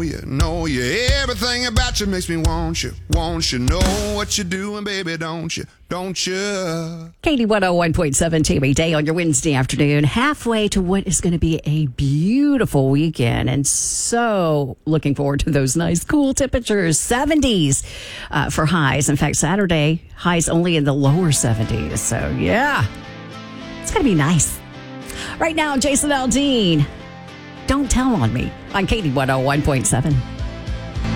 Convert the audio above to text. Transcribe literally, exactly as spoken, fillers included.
know you, know you. Everything about you makes me want you, want you. Know what you're doing, baby, don't you, don't you? Katie one oh one point seven Tammy Day on your Wednesday afternoon, halfway to what is going to be a beautiful weekend. And so looking forward to those nice cool temperatures, seventies uh, for highs. In fact, Saturday, highs only in the lower seventies. So yeah, it's going to be nice. Right now, Jason Aldean, Don't Tell on Me on Katie one oh one point seven.